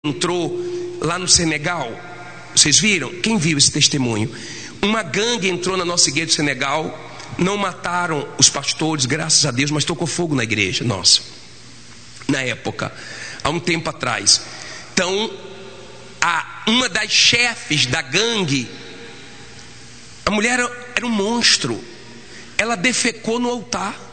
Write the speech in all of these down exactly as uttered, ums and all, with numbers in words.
entrou lá no Senegal. Vocês viram? Quem viu esse testemunho? Uma gangue entrou na nossa igreja do Senegal. Não mataram os pastores, graças a Deus, mas tocou fogo na igreja nossa, na época, há um tempo atrás. Então, a, uma das chefes da gangue, a mulher era, era um monstro. Ela defecou no altar.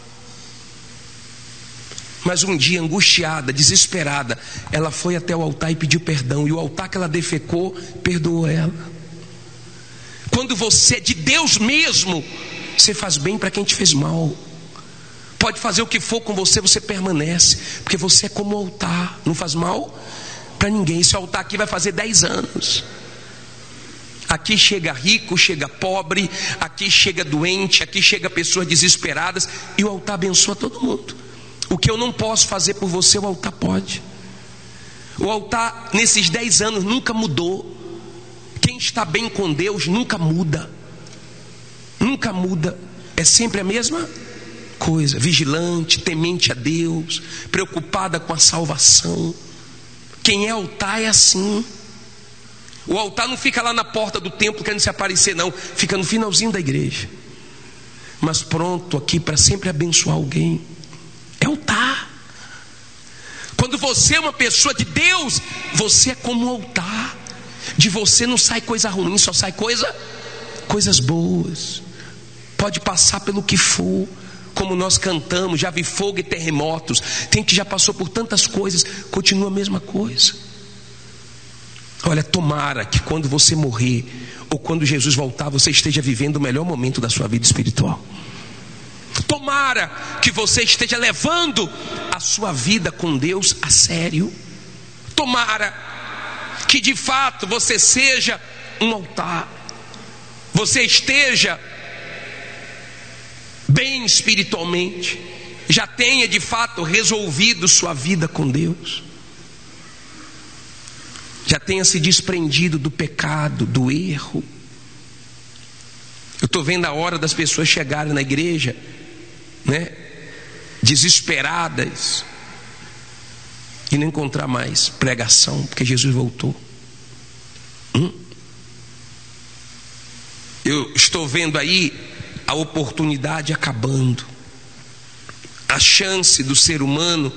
Mas um dia, angustiada, desesperada, ela foi até o altar e pediu perdão. E o altar que ela defecou, perdoou ela. Quando você é de Deus mesmo, você faz bem para quem te fez mal. Pode fazer o que for com você, você permanece. Porque você é como o altar, não faz mal para ninguém. Esse altar aqui vai fazer dez anos. Aqui chega rico, chega pobre, aqui chega doente, aqui chega pessoas desesperadas. E o altar abençoa todo mundo. O que eu não posso fazer por você, o altar pode. O altar nesses dez anos nunca mudou. Quem está bem com Deus nunca muda. Nunca muda. É sempre a mesma coisa. Vigilante, temente a Deus, preocupada com a salvação. Quem é altar é assim. O altar não fica lá na porta do templo querendo se aparecer, não. Fica no finalzinho da igreja, mas pronto aqui para sempre abençoar alguém. É altar. Quando você é uma pessoa de Deus, você é como um altar. De você não sai coisa ruim, só sai coisa, coisas boas. Pode passar pelo que for, como nós cantamos, já vi fogo e terremotos. Tem que já passou por tantas coisas, continua a mesma coisa. Olha, tomara que quando você morrer, ou quando Jesus voltar, você esteja vivendo o melhor momento da sua vida espiritual. Tomara que você esteja levando a sua vida com Deus a sério. Tomara que de fato você seja um altar. Você esteja bem espiritualmente. Já tenha de fato resolvido sua vida com Deus. Já tenha se desprendido do pecado, do erro. Eu estou vendo a hora das pessoas chegarem na igreja, né, desesperadas, e não encontrar mais pregação, porque Jesus voltou. hum? Eu estou vendo aí a oportunidade acabando, a chance do ser humano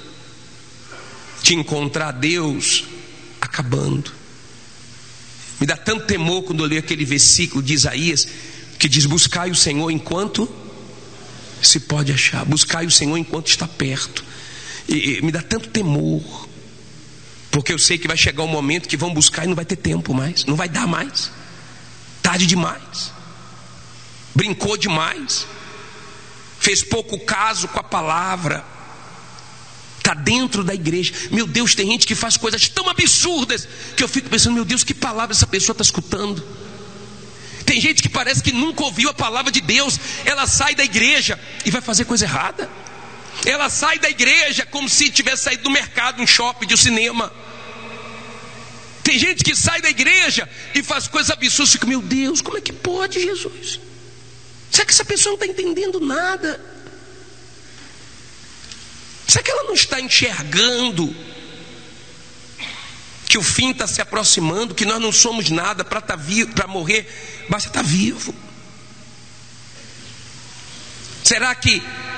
de encontrar Deus acabando. Me dá tanto temor quando eu leio aquele versículo de Isaías que diz: buscai o Senhor enquanto se pode achar, buscai o Senhor enquanto está perto. E, e me dá tanto temor, porque eu sei que vai chegar um momento que vão buscar e não vai ter tempo mais, não vai dar mais, tarde demais, brincou demais, fez pouco caso com a palavra, está dentro da igreja. Meu Deus, tem gente que faz coisas tão absurdas que eu fico pensando: meu Deus, que palavra essa pessoa está escutando? Tem gente que parece que nunca ouviu a palavra de Deus. Ela sai da igreja e vai fazer coisa errada. Ela sai da igreja como se tivesse saído do mercado, um shopping, de um cinema. Tem gente que sai da igreja e faz coisas absurdas. Fica: meu Deus, como é que pode, Jesus? Será que essa pessoa não está entendendo nada? Será que ela não está enxergando que o fim está se aproximando, que nós não somos nada? Para estar vivo, para morrer, basta estar vivo. Será que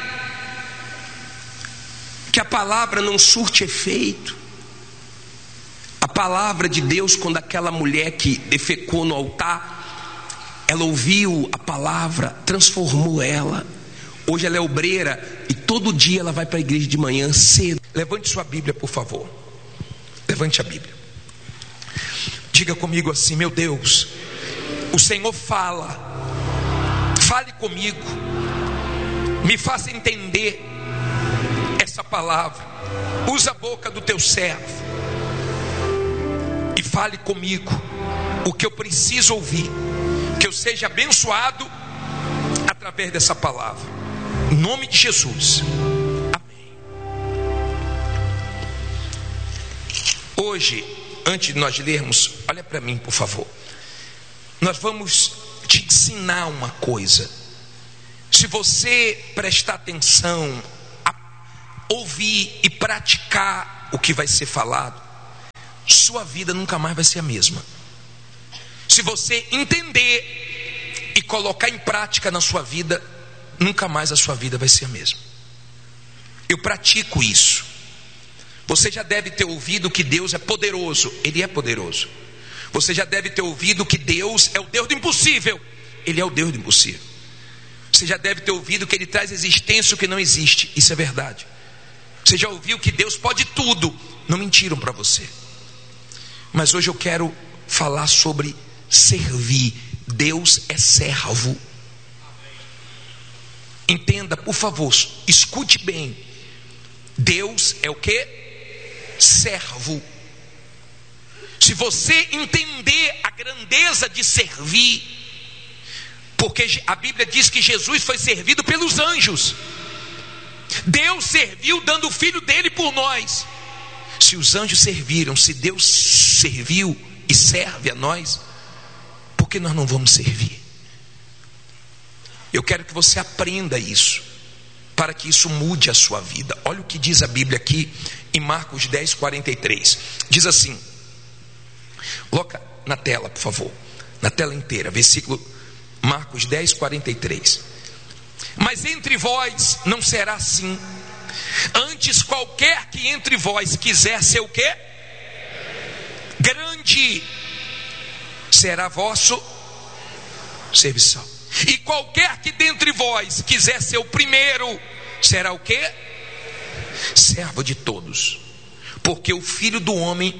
que a palavra não surte efeito? A palavra de Deus, quando aquela mulher que defecou no altar, ela ouviu a palavra, transformou ela. Hoje ela é obreira e todo dia ela vai para a igreja de manhã cedo. Levante sua Bíblia, por favor. Levante a Bíblia. Diga comigo assim: meu Deus, o Senhor fala. Fale comigo. Me faça entender essa palavra. Usa a boca do teu servo e fale comigo o que eu preciso ouvir. Que eu seja abençoado através dessa palavra. Em nome de Jesus. Amém. Hoje, antes de nós lermos, olha para mim, por favor. Nós vamos te ensinar uma coisa. Se você prestar atenção, a ouvir e praticar o que vai ser falado, sua vida nunca mais vai ser a mesma. Se você entender e colocar em prática na sua vida, nunca mais a sua vida vai ser a mesma. Eu pratico isso. Você já deve ter ouvido que Deus é poderoso. Ele é poderoso. Você já deve ter ouvido que Deus é o Deus do impossível. Ele é o Deus do impossível. Você já deve ter ouvido que Ele traz existência o que não existe. Isso é verdade. Você já ouviu que Deus pode tudo. Não mentiram para você. Mas hoje eu quero falar sobre servir. Deus é servo. Entenda, por favor, escute bem. Deus é o que? Servo. Se você entender a grandeza de servir, porque a Bíblia diz que Jesus foi servido pelos anjos. Deus serviu dando o Filho dele por nós. Se os anjos serviram, se Deus serviu e serve a nós, por que nós não vamos servir? Eu quero que você aprenda isso, para que isso mude a sua vida. Olha o que diz a Bíblia aqui em Marcos dez, quarenta e três. Diz assim, coloca na tela, por favor, na tela inteira, versículo Marcos dez, quarenta e três. Mas entre vós não será assim. Antes, qualquer que entre vós quiser ser o quê? Grande, será vosso serviçal. E qualquer que dentre vós quiser ser o primeiro, será o quê? Servo de todos. Porque o Filho do Homem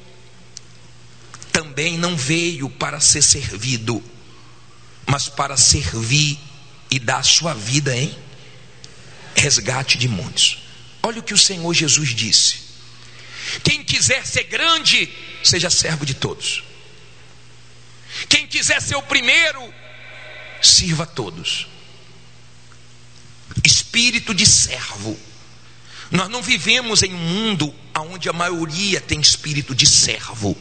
também não veio para ser servido, mas para servir e dar a sua vida em resgate de muitos. Olha o que o Senhor Jesus disse: quem quiser ser grande, seja servo de todos. Quem quiser ser o primeiro, sirva a todos. Espírito de servo. Nós não vivemos em um mundo onde a maioria tem espírito de servo.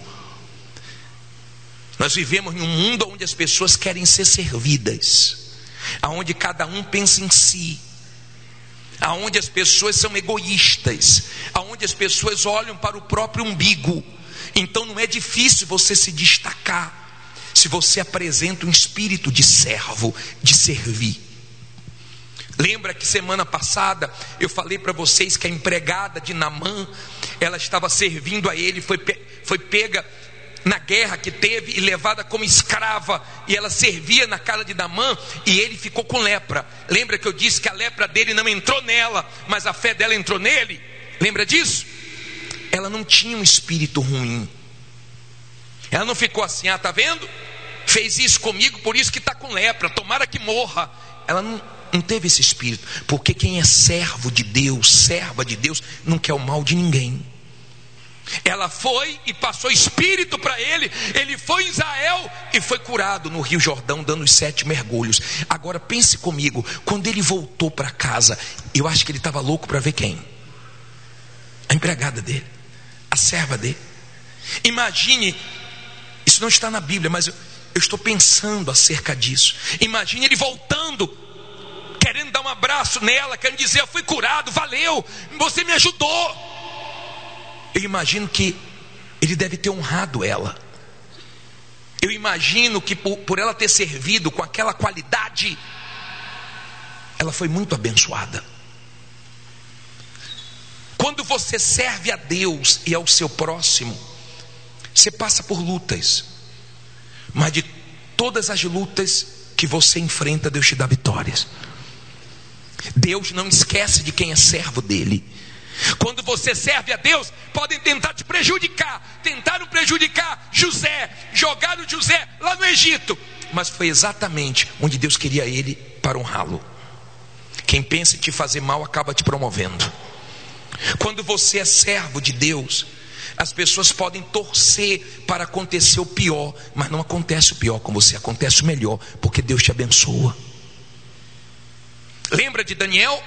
Nós vivemos em um mundo onde as pessoas querem ser servidas, onde cada um pensa em si, onde as pessoas são egoístas, onde as pessoas olham para o próprio umbigo. Então não é difícil você se destacar se você apresenta um espírito de servo, de servir. Lembra que semana passada eu falei para vocês que a empregada de Naamã, ela estava servindo a ele, foi, pe- foi pega na guerra que teve e levada como escrava, e ela servia na casa de Naamã, e ele ficou com lepra. Lembra que eu disse que a lepra dele não entrou nela, mas a fé dela entrou nele? Lembra disso? Ela não tinha um espírito ruim. Ela não ficou assim, ah, tá vendo? Fez isso comigo, por isso que está com lepra, tomara que morra. Ela não, não teve esse espírito, porque quem é servo de Deus, serva de Deus, não quer o mal de ninguém. Ela foi e passou espírito para ele. Ele foi em Israel e foi curado no Rio Jordão, dando os sete mergulhos. Agora pense comigo, quando ele voltou para casa, eu acho que ele estava louco para ver quem? A empregada dele, a serva dele. Imagine, isso não está na Bíblia, mas eu, eu estou pensando acerca disso. Imagine ele voltando, querendo dar um abraço nela, querendo dizer: eu fui curado, valeu, você me ajudou. Eu imagino que ele deve ter honrado ela. Eu imagino que por, por ela ter servido com aquela qualidade, ela foi muito abençoada. Quando você serve a Deus e ao seu próximo, você passa por lutas, mas de todas as lutas que você enfrenta, Deus te dá vitórias. Deus não esquece de quem é servo dele. Quando você serve a Deus, podem tentar te prejudicar. Tentaram prejudicar José, jogaram José lá no Egito, mas foi exatamente onde Deus queria ele para honrá-lo. Quem pensa em te fazer mal acaba te promovendo. Quando você é servo de Deus, as pessoas podem torcer para acontecer o pior, mas não acontece o pior com você, acontece o melhor, porque Deus te abençoa. Lembra de Daniel?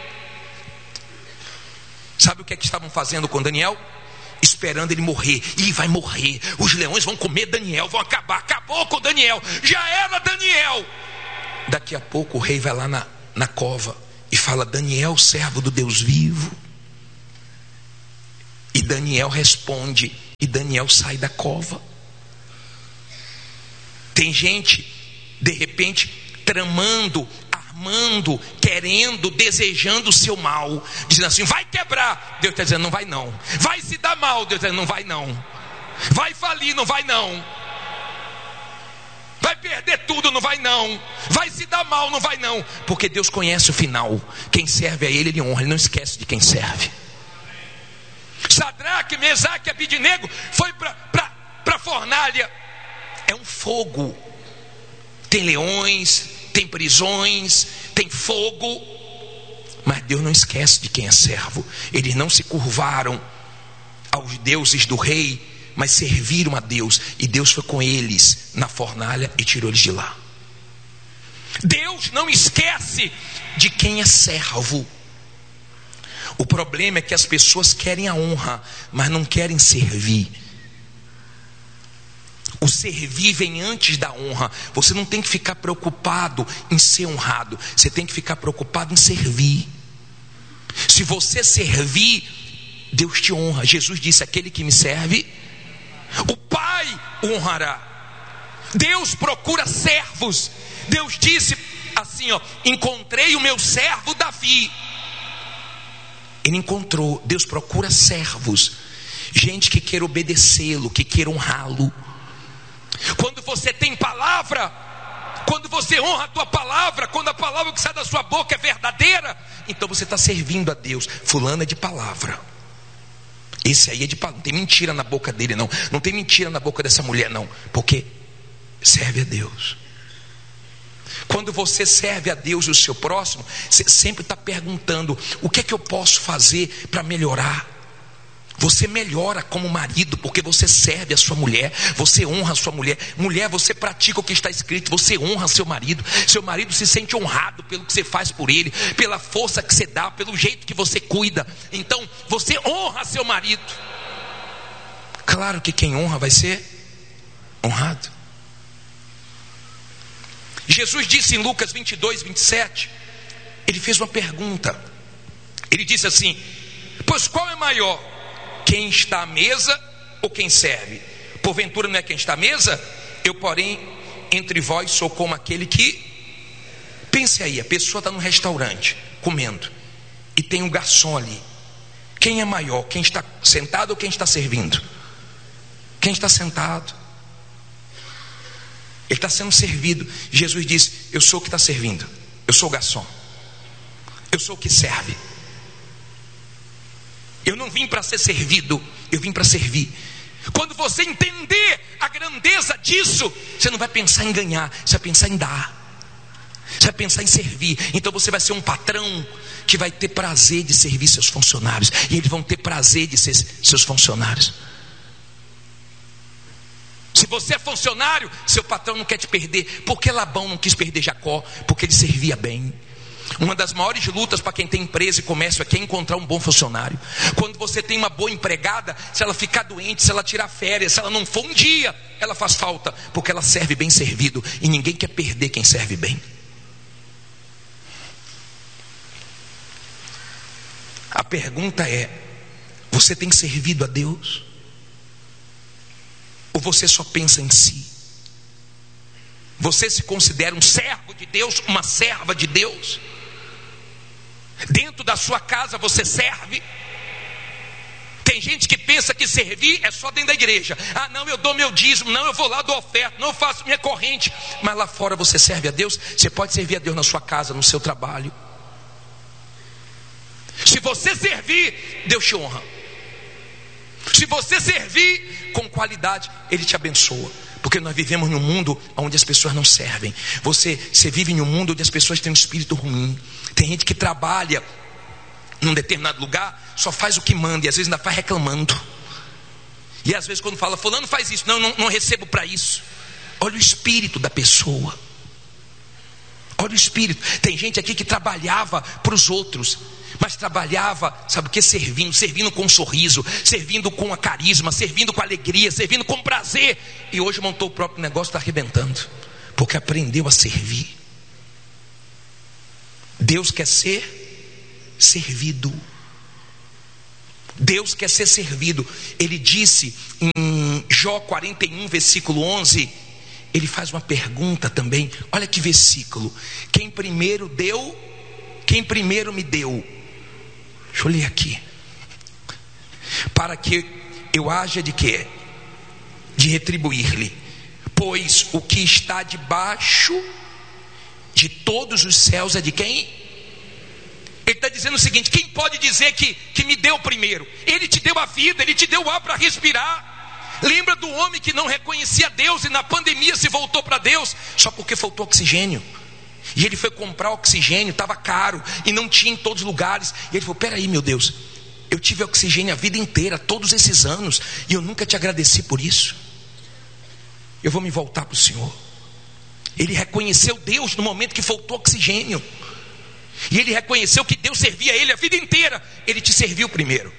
Sabe o que é que estavam fazendo com Daniel? Esperando ele morrer. Ih, vai morrer, os leões vão comer Daniel, vão acabar, acabou com Daniel, já era Daniel. Daqui a pouco o rei vai lá na, na cova e fala: Daniel, servo do Deus vivo. E Daniel responde: E Daniel sai da cova. Tem gente, de repente, tramando, armando, querendo, desejando o seu mal, dizendo assim: vai quebrar. Deus está dizendo: não vai não. Vai se dar mal. Deus está dizendo: não vai não. Vai falir. Não vai não. Vai perder tudo. Não vai não. Vai se dar mal. Não vai não. Porque Deus conhece o final. Quem serve a Ele, Ele honra. Ele não esquece de quem serve. Sadraque, Mesaque e Abidnego foi para a fornalha. É um fogo. Tem leões, tem prisões, tem fogo. Mas Deus não esquece de quem é servo. Eles não se curvaram aos deuses do rei, mas serviram a Deus. E Deus foi com eles na fornalha e tirou eles de lá. Deus não esquece de quem é servo. O problema é que as pessoas querem a honra, mas não querem servir. O servir vem antes da honra. Você não tem que ficar preocupado em ser honrado. Você tem que ficar preocupado em servir. Se você servir, Deus te honra. Jesus disse: aquele que me serve, o Pai o honrará. Deus procura servos. Deus disse assim, ó: encontrei o meu servo Davi. Ele encontrou. Deus procura servos. Gente que queira obedecê-lo, que queira honrá-lo. Quando você tem palavra, quando você honra a tua palavra, quando a palavra que sai da sua boca é verdadeira, então você está servindo a Deus. Fulano é de palavra. Esse aí é de palavra. Não tem mentira na boca dele não. Não tem mentira na boca dessa mulher não. Porque serve a Deus. Quando você serve a Deus e o seu próximo, você sempre está perguntando: o que é que eu posso fazer para melhorar? Você melhora como marido, porque você serve a sua mulher, você honra a sua mulher. Mulher, você pratica o que está escrito, você honra seu marido. Seu marido se sente honrado pelo que você faz por ele, pela força que você dá, pelo jeito que você cuida. Então, você honra seu marido. Claro que quem honra vai ser honrado. Jesus disse em Lucas vinte e dois, vinte e sete, ele fez uma pergunta. Ele disse assim: pois qual é maior? Quem está à mesa ou quem serve? Porventura não é quem está à mesa? Eu, porém, entre vós sou como aquele que... Pense aí, a pessoa está num restaurante comendo e tem um garçom ali. Quem é maior? Quem está sentado ou quem está servindo? Quem está sentado. Ele está sendo servido. Jesus disse: eu sou o que está servindo. Eu sou o garçom. Eu sou o que serve. Eu não vim para ser servido, eu vim para servir. Quando você entender a grandeza disso, você não vai pensar em ganhar, você vai pensar em dar. Você vai pensar em servir. Então você vai ser um patrão que vai ter prazer de servir seus funcionários. E eles vão ter prazer de ser seus funcionários. Se você é funcionário, seu patrão não quer te perder. Por que Labão não quis perder Jacó? Porque ele servia bem. Uma das maiores lutas para quem tem empresa e comércio aqui é encontrar um bom funcionário. Quando você tem uma boa empregada, se ela ficar doente, se ela tirar férias, se ela não for um dia, ela faz falta, porque ela serve bem servido. E ninguém quer perder quem serve bem. A pergunta é: você tem servido a Deus? Ou você só pensa em si? Você se considera um servo de Deus, uma serva de Deus? Dentro da sua casa você serve? Tem gente que pensa que servir é só dentro da igreja. Ah, não, eu dou meu dízimo, não, eu vou lá, dou oferta, não, eu faço minha corrente. Mas lá fora você serve a Deus? Você pode servir a Deus na sua casa, no seu trabalho. Se você servir, Deus te honra. Se você servir com qualidade, Ele te abençoa. Porque nós vivemos num mundo onde as pessoas não servem. Você, você vive em um mundo onde as pessoas têm um espírito ruim. Tem gente que trabalha num determinado lugar, só faz o que manda, e às vezes ainda faz reclamando. E às vezes quando fala: fulano faz isso, não, não, não recebo para isso. Olha o espírito da pessoa. Olha o espírito. Tem gente aqui que trabalhava para os outros, mas trabalhava, sabe o que? Servindo, servindo com um sorriso, servindo com a carisma, servindo com alegria, servindo com prazer. E hoje montou o próprio negócio, está arrebentando, porque aprendeu a servir. Deus quer ser servido. Deus quer ser servido. Ele disse em Jó quarenta e um, versículo onze, ele faz uma pergunta também. Olha que versículo: quem primeiro deu, quem primeiro me deu, deixa eu ler aqui, para que eu haja de quê? De retribuir-lhe, pois o que está debaixo de todos os céus é de quem? Ele está dizendo o seguinte: quem pode dizer que, que me deu primeiro? Ele te deu a vida, ele te deu ar para respirar. Lembra do homem que não reconhecia Deus e na pandemia se voltou para Deus só porque faltou oxigênio. E ele foi comprar oxigênio, estava caro e não tinha em todos os lugares. E ele falou: peraí, meu Deus, eu tive oxigênio a vida inteira, todos esses anos, e eu nunca te agradeci por isso. Eu vou me voltar para o Senhor. Ele reconheceu Deus no momento que faltou oxigênio. E ele reconheceu que Deus servia a ele a vida inteira. Ele te serviu primeiro.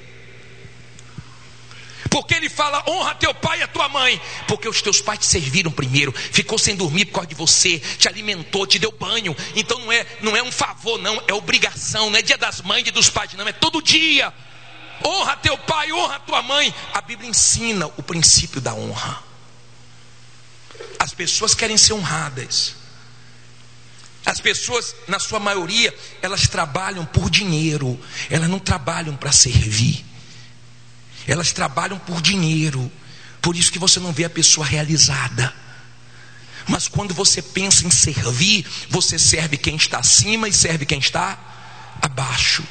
Porque ele fala: honra teu pai e a tua mãe. Porque os teus pais te serviram primeiro. Ficou sem dormir por causa de você, te alimentou, te deu banho. Então não é, não é um favor não, é obrigação. Não é dia das mães e dos pais não, é todo dia. Honra teu pai, honra tua mãe. A Bíblia ensina o princípio da honra. As pessoas querem ser honradas. As pessoas, na sua maioria, elas trabalham por dinheiro. Elas não trabalham para servir. Elas trabalham por dinheiro. Por isso que você não vê a pessoa realizada. Mas quando você pensa em servir, você serve quem está acima e serve quem está abaixo.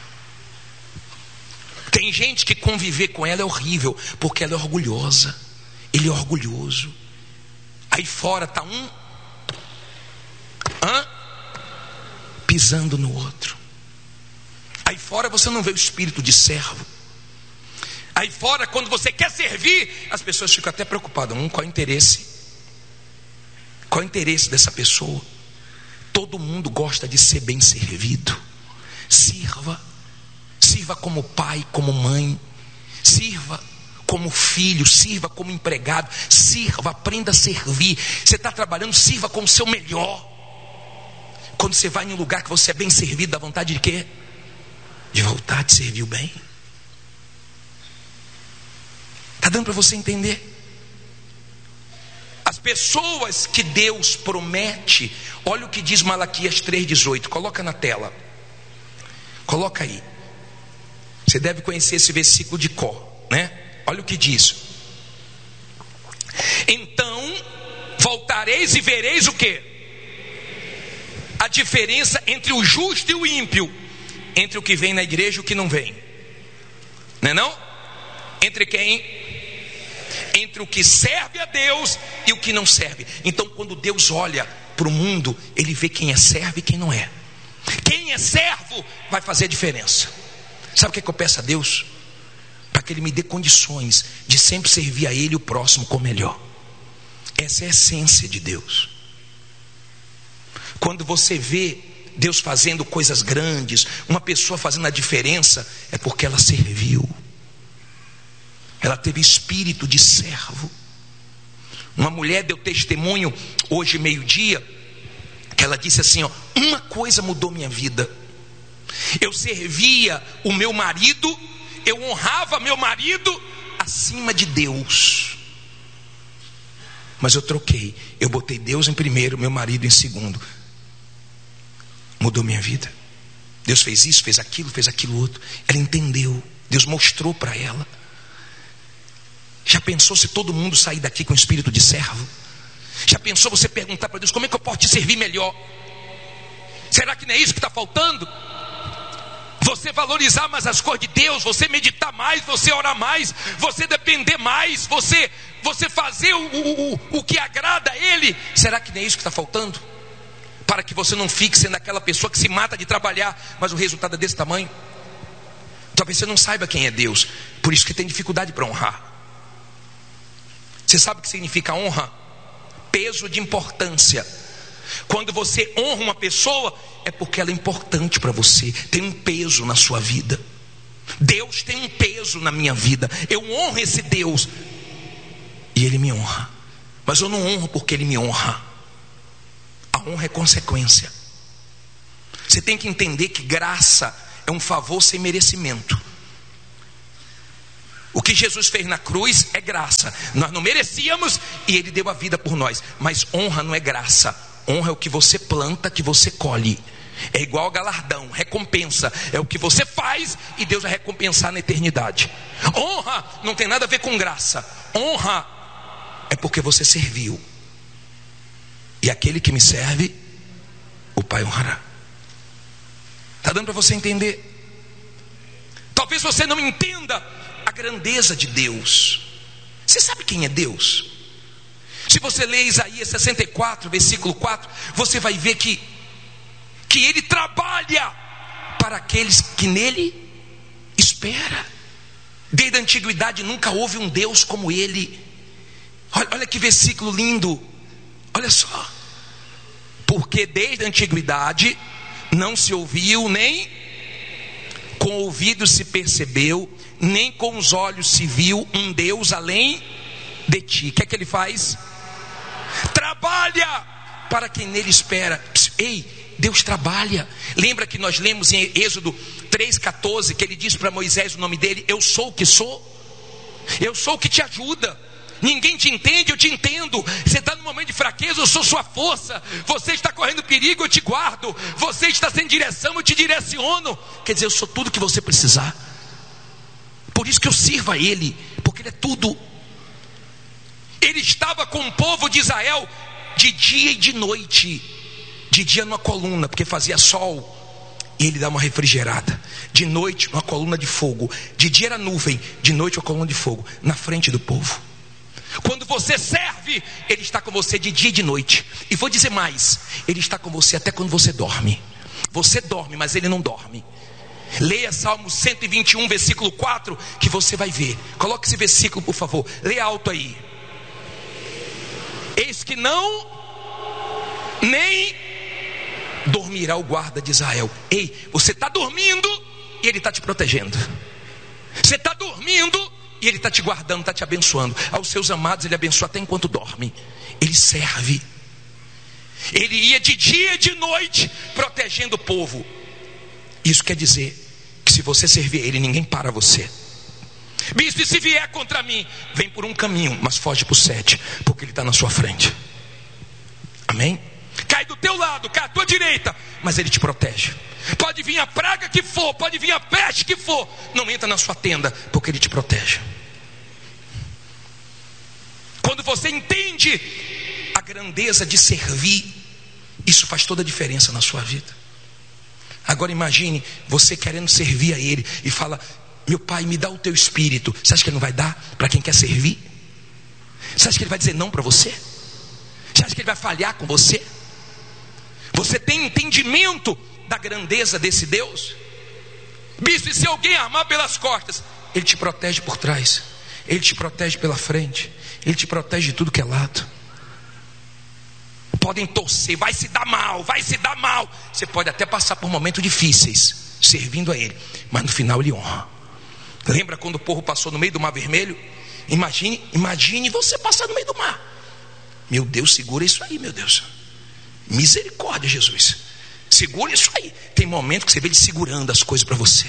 Tem gente que conviver com ela é horrível, porque ela é orgulhosa. Ele é orgulhoso. Aí fora está um hã? pisando no outro. Aí fora você não vê o espírito de servo. Aí fora, quando você quer servir, as pessoas ficam até preocupadas. Hum, qual é o interesse? Qual é o interesse dessa pessoa? Todo mundo gosta de ser bem servido. Sirva. Sirva como pai, como mãe. Sirva como filho, sirva como empregado. Sirva, aprenda a servir. Você está trabalhando, sirva como seu melhor. Quando você vai em um lugar que você é bem servido, dá vontade de quê? De voltar, de servir bem. Está dando para você entender? As pessoas que Deus promete, olha o que diz Malaquias três, dezoito. Coloca na tela. Coloca aí. Você deve conhecer esse versículo de cor, né? Olha o que diz: então voltareis e vereis o quê? A diferença entre o justo e o ímpio, entre o que vem na igreja e o que não vem, não é não? Entre quem? Entre o que serve a Deus e o que não serve. Então quando Deus olha para o mundo, Ele vê quem é servo e quem não é. Quem é servo vai fazer a diferença. Sabe o que, é que eu peço a Deus? Para que Ele me dê condições de sempre servir a Ele e o próximo com o melhor. Essa é a essência de Deus. Quando você vê Deus fazendo coisas grandes, uma pessoa fazendo a diferença, é porque ela serviu. Ela teve espírito de servo. Uma mulher deu testemunho hoje meio-dia, que ela disse assim, ó: uma coisa mudou minha vida. Eu servia o meu marido, eu honrava meu marido acima de Deus. Mas eu troquei, eu botei Deus em primeiro, meu marido em segundo. Mudou minha vida. Deus fez isso, fez aquilo, fez aquilo outro. Ela entendeu, Deus mostrou para ela. Já pensou se todo mundo sair daqui com espírito de servo? Já pensou você perguntar para Deus: como é que eu posso te servir melhor? Será que não é isso que está faltando? Você valorizar mais as coisas de Deus, você meditar mais, você orar mais, você depender mais, você, você fazer o, o, o, o que agrada a Ele. Será que não é isso que está faltando? Para que você não fique sendo aquela pessoa que se mata de trabalhar, mas o resultado é desse tamanho. Talvez você não saiba quem é Deus, por isso que tem dificuldade para honrar. Você sabe o que significa honra? Peso de importância. Quando você honra uma pessoa, é porque ela é importante para você, tem um peso na sua vida. Deus tem um peso na minha vida. Eu honro esse Deus e Ele me honra. Mas eu não honro porque Ele me honra. A honra é consequência. Você tem que entender que graça é um favor sem merecimento. O que Jesus fez na cruz é graça. Nós não merecíamos e Ele deu a vida por nós. Mas honra não é graça. Honra é o que você planta, que você colhe. É igual ao galardão, recompensa. É o que você faz e Deus vai recompensar na eternidade. Honra não tem nada a ver com graça. Honra é porque você serviu. E aquele que me serve, o Pai honrará. Está dando para você entender? Talvez você não entenda a grandeza de Deus. Você sabe quem é Deus? Se você ler Isaías sessenta e quatro, versículo quatro, você vai ver que, que Ele trabalha para aqueles que nele espera. Desde a antiguidade nunca houve um Deus como Ele. Olha, olha que versículo lindo. Olha só. Porque desde a antiguidade não se ouviu, nem com o ouvido se percebeu, nem com os olhos se viu um Deus além de ti. O que é que Ele faz? Trabalha para quem nele espera. Ei, Deus trabalha. Lembra que nós lemos em Êxodo três, catorze, que Ele diz para Moisés o nome dele: eu sou o que sou. Eu sou o que te ajuda. Ninguém te entende, eu te entendo. Você está num momento de fraqueza, eu sou sua força. Você está correndo perigo, eu te guardo. Você está sem direção, eu te direciono. Quer dizer, eu sou tudo que você precisar. Por isso que eu sirvo a Ele, porque Ele é tudo. Ele estava com o povo de Israel de dia e de noite. De dia numa coluna, porque fazia sol, e Ele dá uma refrigerada. De noite uma coluna de fogo. De dia era nuvem, de noite uma coluna de fogo, na frente do povo. Quando você serve, Ele está com você de dia e de noite. E vou dizer mais, Ele está com você até quando você dorme. Você dorme, mas Ele não dorme. Leia Salmo cento e vinte e um, versículo quatro, que você vai ver. Coloque esse versículo, por favor. Leia alto aí. Eis que não, nem dormirá o guarda de Israel. Ei, você está dormindo e Ele está te protegendo. Você está dormindo e Ele está te guardando, está te abençoando. Aos seus amados Ele abençoa até enquanto dorme. Ele serve. Ele ia de dia e de noite protegendo o povo. Isso quer dizer que se você servir a Ele, ninguém para você. Bispo, e se vier contra mim, vem por um caminho, mas foge por sete, porque Ele está na sua frente. Amém? Cai do teu lado, cai à tua direita, mas Ele te protege. Pode vir a praga que for, pode vir a peste que for, não entra na sua tenda, porque Ele te protege. Quando você entende a grandeza de servir, isso faz toda a diferença na sua vida. Agora imagine você querendo servir a Ele e fala: meu Pai, me dá o teu espírito. Você acha que Ele não vai dar para quem quer servir? Você acha que Ele vai dizer não para você? Você acha que Ele vai falhar com você? Você tem entendimento da grandeza desse Deus? Bispo, e se alguém armar pelas costas, Ele te protege por trás, Ele te protege pela frente, Ele te protege de tudo que é lado. Podem torcer, vai se dar mal, vai se dar mal. Você pode até passar por momentos difíceis servindo a Ele, mas no final Ele honra. Lembra quando o povo passou no meio do Mar Vermelho? Imagine, imagine você passar no meio do mar. Meu Deus, segura isso aí, meu Deus. Misericórdia, Jesus. Segura isso aí. Tem momento que você vê Ele segurando as coisas para você.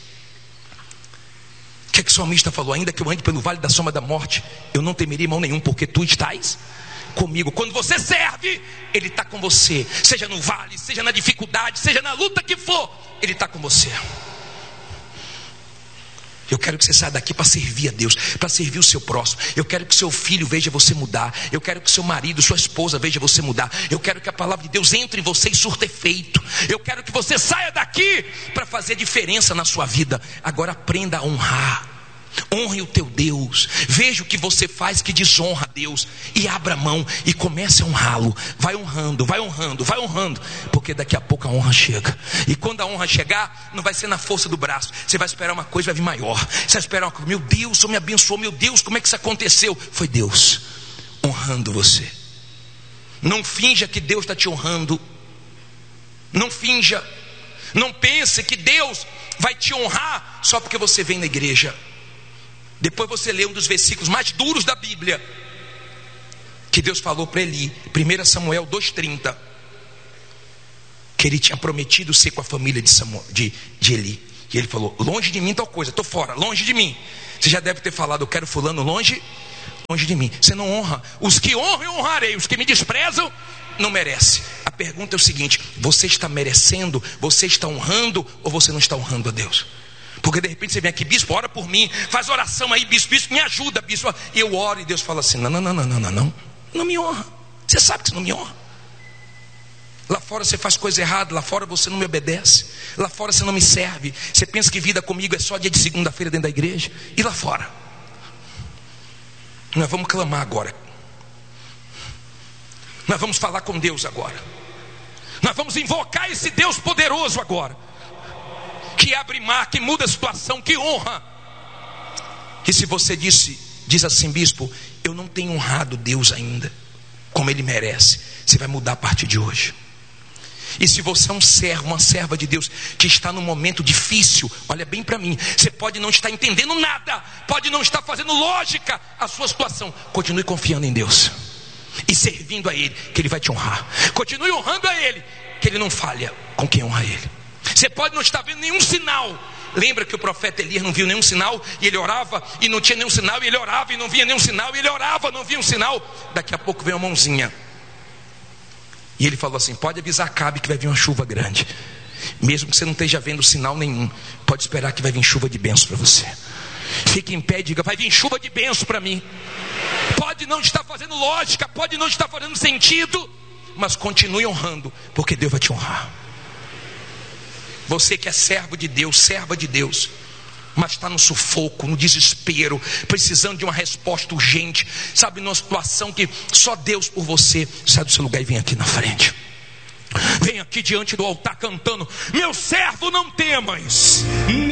O que é que o salmista falou? Ainda que eu ande pelo vale da sombra da morte, eu não temeria mal nenhum, porque tu estás comigo. Quando você serve, Ele está com você. Seja no vale, seja na dificuldade, seja na luta que for, Ele está com você. Eu quero que você saia daqui para servir a Deus, para servir o seu próximo. Eu quero que seu filho veja você mudar. Eu quero que seu marido, sua esposa veja você mudar. Eu quero que a palavra de Deus entre em você e surta efeito. Eu quero que você saia daqui para fazer diferença na sua vida. Agora aprenda a honrar. Honre o teu Deus. Veja o que você faz que desonra a Deus e abra a mão e comece a honrá-lo. Vai honrando, vai honrando, vai honrando, porque daqui a pouco a honra chega. E quando a honra chegar, não vai ser na força do braço. Você vai esperar uma coisa, vai vir maior. Você vai esperar uma coisa: meu Deus, o Senhor me abençoou. Meu Deus, como é que isso aconteceu? Foi Deus honrando você. Não finja que Deus está te honrando. Não finja. Não pense que Deus vai te honrar só porque você vem na igreja. Depois você lê um dos versículos mais duros da Bíblia, que Deus falou para Eli, primeiro Samuel dois, trinta, que ele tinha prometido ser com a família de, Samuel, de, de Eli. E ele falou: longe de mim tal coisa, estou fora, longe de mim. Você já deve ter falado: eu quero fulano longe, longe de mim. Você não honra. Os que honram eu honrarei, os que me desprezam não merece. A pergunta é o seguinte: você está merecendo, você está honrando, ou você não está honrando a Deus? Porque de repente você vem aqui: bispo, ora por mim, faz oração aí, bispo, bispo, me ajuda, bispo. E eu oro e Deus fala assim: não, não, não, não, não, não, não, não me honra. Você sabe que você não me honra. Lá fora você faz coisa errada, lá fora você não me obedece, lá fora você não me serve. Você pensa que vida comigo é só dia de segunda-feira dentro da igreja. E lá fora? Nós vamos clamar agora. Nós vamos falar com Deus agora. Nós vamos invocar esse Deus poderoso agora, que abre mar, que muda a situação, que honra. E se você disse, diz assim: bispo, eu não tenho honrado Deus ainda como Ele merece, você vai mudar a partir de hoje. E se você é um servo, uma serva de Deus, que está num momento difícil, olha bem para mim, você pode não estar entendendo nada, pode não estar fazendo lógica a sua situação, continue confiando em Deus e servindo a Ele, que Ele vai te honrar. Continue honrando a Ele, que Ele não falha com quem honra Ele. Você pode não estar vendo nenhum sinal. Lembra que o profeta Elias não viu nenhum sinal, e ele orava e não tinha nenhum sinal, e ele orava e não via nenhum sinal, e ele orava, não via um sinal. Daqui a pouco veio uma mãozinha, e ele falou assim: pode avisar Acabe que vai vir uma chuva grande. Mesmo que você não esteja vendo sinal nenhum, pode esperar que vai vir chuva de bênção para você. Fique em pé e diga: vai vir chuva de bênção para mim. Pode não estar fazendo lógica, pode não estar fazendo sentido, mas continue honrando, porque Deus vai te honrar. Você que é servo de Deus, serva de Deus, mas está no sufoco, no desespero, precisando de uma resposta urgente, sabe, numa situação que só Deus por você, sai do seu lugar e vem aqui na frente. Vem aqui diante do altar cantando: meu servo, não temas.